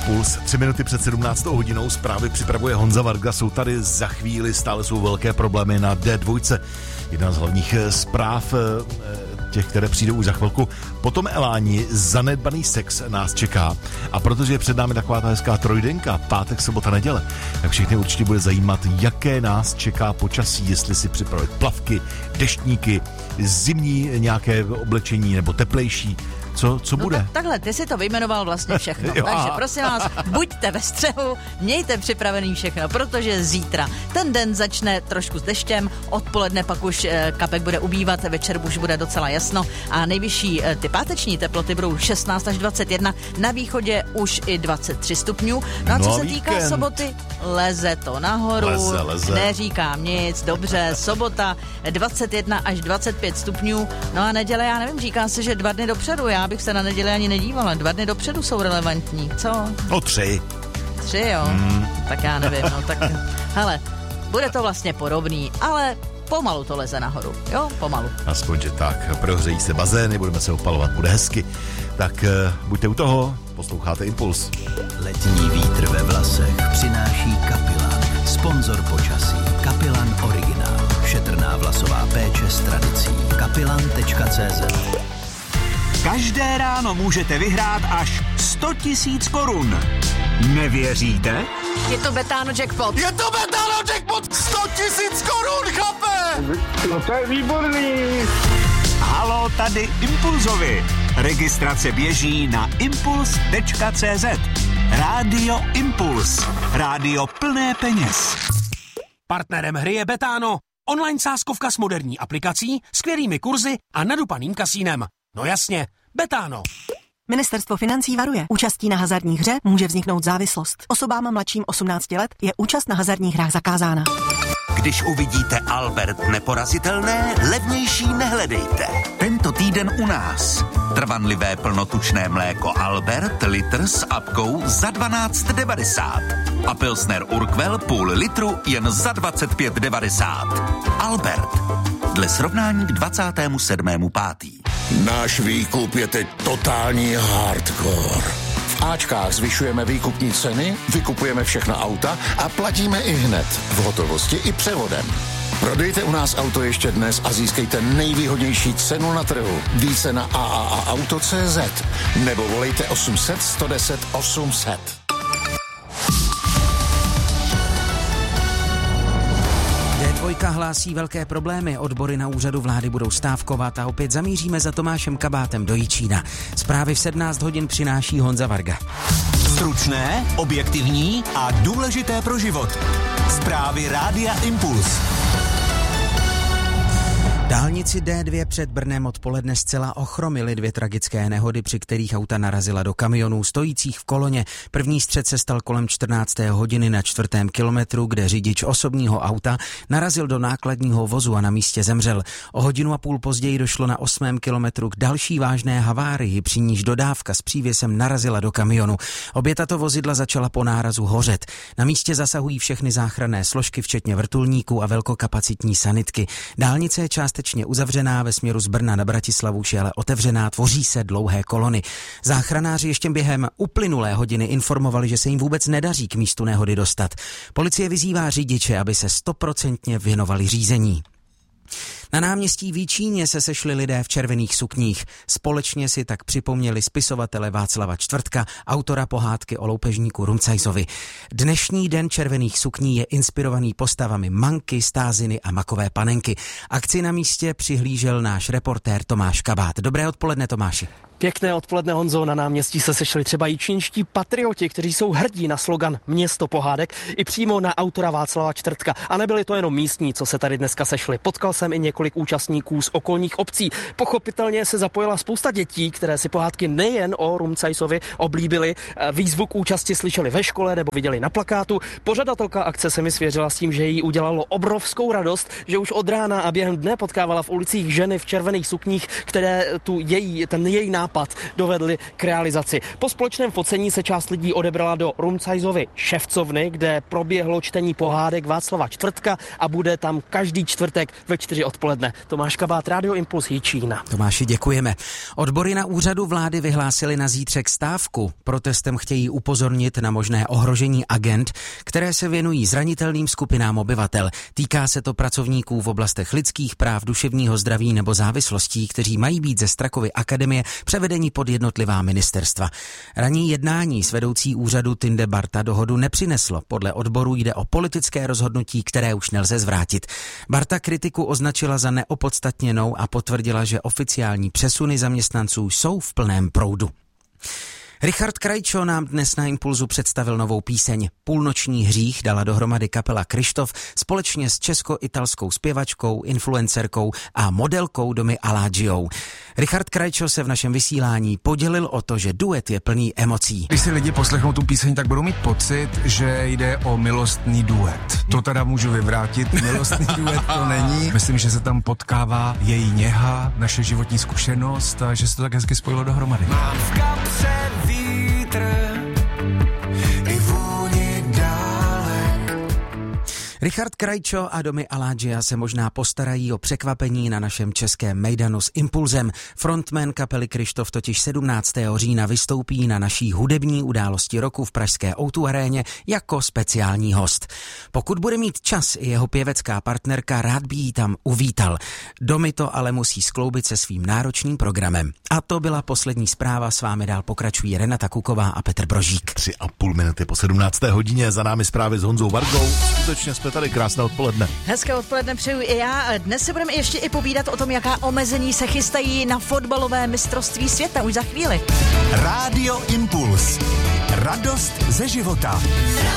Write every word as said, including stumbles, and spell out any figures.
Impuls. Tři minuty před sedmnáctou hodinou zprávy připravuje Honza Varga. Jsou tady za chvíli, stále jsou velké problémy na D dva. Jedna z hlavních zpráv, těch, které přijdou už za chvilku. Potom Eláni, zanedbaný sex nás čeká. A protože je před námi taková ta hezká trojdenka, pátek, sobota, neděle, tak všechny určitě bude zajímat, jaké nás čeká počasí, jestli si připravit plavky, deštníky, zimní nějaké oblečení nebo teplejší. Co, co bude? No tak, takhle, ty si to vyjmenoval vlastně všechno. Jo, Takže aha. prosím vás, buďte ve střehu, mějte připravený všechno, protože zítra ten den začne trošku s deštěm, odpoledne pak už e, kapek bude ubývat, večer už bude docela jasno a nejvyšší e, ty páteční teploty budou šestnáct až dvacet jedna, na východě už i dvacet tři stupňů. No a co no, se víkend. týká soboty, leze to nahoru, leze, leze. neříkám nic, dobře, sobota dvacet jedna až dvacet pět stupňů, no a neděle, já nevím, říká se, že dva dny dopředu, já bych se na neděli ani nedívala. Dva dny dopředu jsou relevantní. Co? O tři. Tři, jo? Hmm. Tak já nevím, no tak... Hele, bude to vlastně podobný, ale pomalu to leze nahoru. Jo, pomalu. Aspoň, že tak. Prohřejí se bazény, budeme se opalovat, bude hezky. Tak uh, buďte u toho, posloucháte Impuls. Letní vítr ve vlasech přináší Kapilan. Sponzor počasí. Kapilan Originál. Šetrná vlasová péče s tradicí. kapilan tečka cé zet. Každé ráno můžete vyhrát až sto tisíc korun. Nevěříte? Je to Betano jackpot. Je to Betano jackpot! sto tisíc korun, chlape! No to je výborný. Halo, tady Impulzovi. Registrace běží na impuls tečka cé zet. Rádio Impuls. Rádio plné peněz. Partnerem hry je Betano. Online sázkovka s moderní aplikací, skvělými kurzy a nadupaným kasínem. No jasně, Betano. Ministerstvo financí varuje. Účastí na hazardních hře může vzniknout závislost. Osobám mladším osmnácti let je účast na hazardních hrách zakázána. Když uvidíte Albert neporazitelné, levnější nehledejte. Tento týden u nás. Trvanlivé plnotučné mléko Albert, litr s apkou za dvanáct devadesát. A Pilsner Urquell půl litru jen za dvacet pět devadesát. Albert. Dle srovnání k dvacátému sedmému pátý Náš výkup je teď totální hardcore. V Ačkách zvyšujeme výkupní ceny, vykupujeme všechna auta a platíme i hned, v hotovosti i převodem. Prodejte u nás auto ještě dnes a získejte nejvýhodnější cenu na trhu. Více na a a a auto tečka cé zet nebo volejte osm set sto deset osm set. D dva hlásí velké problémy, odbory na úřadu vlády budou stávkovat a opět zamíříme za Tomášem Kabátem do Jičína. Zprávy v sedmnáct hodin přináší Honza Varga. Stručné, objektivní a důležité pro život. Zprávy Rádia Impuls. Dálnici D dva před Brnem odpoledne zcela ochromily dvě tragické nehody, při kterých auta narazila do kamionů stojících v koloně. První střet se stal kolem čtrnácté hodiny na čtvrtém kilometru, kde řidič osobního auta narazil do nákladního vozu a na místě zemřel. O hodinu a půl později došlo na osmém kilometru k další vážné havárii, při níž dodávka s přívěsem narazila do kamionu. Obě tato vozidla začala po nárazu hořet. Na místě zasahují všechny záchranné složky, včetně vrtulníků a velkokapacitní sanitky. Dálnice je částečně uzavřená, ve směru z Brna na Bratislavu je ale otevřená, tvoří se dlouhé kolony. Záchranáři ještě během uplynulé hodiny informovali, že se jim vůbec nedaří k místu nehody dostat. Policie vyzývá řidiče, aby se stoprocentně věnovali řízení. Na náměstí v Jičíně se sešli lidé v červených sukních. Společně si tak připomněli spisovatele Václava Čtvrtka, autora pohádky o loupežníku Rumcajsovi. Dnešní den červených sukní je inspirovaný postavami Manky, Stáziny a Makové panenky. Akci na místě přihlížel náš reportér Tomáš Kabát. Dobré odpoledne, Tomáši. Pěkné odpoledne, Honzo. Na náměstí se sešli třeba jičínští patrioti, kteří jsou hrdí na slogan Město pohádek i přímo na autora Václava Čtvrtka. A nebyli to jenom místní, co se tady dneska sešli. Potkal jsem i několik účastníků z okolních obcí. Pochopitelně se zapojila spousta dětí, které si pohádky nejen o Rumcajsovi oblíbily. Výzvu k účasti slyšeli ve škole nebo viděli na plakátu. Pořadatelka akce se mi svěřila s tím, že jí udělalo obrovskou radost, že už od rána a během dne potkávala v ulicích ženy v červených sukních, které tu její, ten její nápad nápad dovedli k realizaci. Po společném focení se část lidí odebrala do Rumcajzovy ševcovny, kde proběhlo čtení pohádek Václava Čtvrtka a bude tam každý čtvrtek ve čtyři odpoledne. Tomáš Kabát, Rádio Impuls, Jičína. Tomáši, děkujeme. Odbory na úřadu vlády vyhlásily na zítřek stávku. Protestem chtějí upozornit na možné ohrožení agend, které se věnují zranitelným skupinám obyvatel. Týká se to pracovníků v oblastech lidských práv, duševního zdraví nebo závislostí, kteří mají být ze Strakovy akademie převedení pod jednotlivá ministerstva. Ranní jednání s vedoucí úřadu Tinde Barta dohodu nepřineslo. Podle odboru jde o politické rozhodnutí, které už nelze zvrátit. Barta kritiku označila za neopodstatněnou a potvrdila, že oficiální přesuny zaměstnanců jsou v plném proudu. Richard Krajčo nám dnes na Impulzu představil novou píseň. Půlnoční hřích dala dohromady kapela Kryštof společně s česko-italskou zpěvačkou, influencerkou a modelkou Domi Alagiou. Richard Krajčo se v našem vysílání podělil o to, že duet je plný emocí. Když si lidi poslechnou tu píseň, tak budou mít pocit, že jde o milostný duet. To teda můžu vyvrátit, milostný duet to není. Myslím, že se tam potkává její něha, naše životní zkušenost a že se to tak hezky spojilo dohromady. Mám v kapse vítr i vůni dálek. Richard Krajčo a Domi Alagia se možná postarají o překvapení na našem českém mejdanu s Impulzem. Frontman kapely Kryštof totiž sedmnáctého října vystoupí na naší hudební události roku v pražské ó dvě aréně jako speciální host. Pokud bude mít čas i jeho pěvecká partnerka, rád by jí tam uvítal. Domi to ale musí skloubit se svým náročným programem. A to byla poslední zpráva, s vámi dál pokračují Renata Kuková a Petr Brožík. Tři a půl minuty po sedmnácté hodině, za námi zprávy s Honzou Vargou. Skutečně jsme tady, krásné odpoledne. Hezké odpoledne přeju i já. Dnes se budeme ještě i povídat o tom, jaká omezení se chystají na fotbalové mistrovství světa už za chvíli. Rádio Impuls. Radost ze života.